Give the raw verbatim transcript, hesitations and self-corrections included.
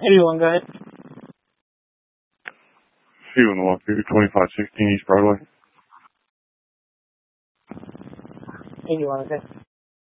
eighty-one, go ahead. Stephen Walker, twenty-five sixteen East Broadway. eighty-one, okay.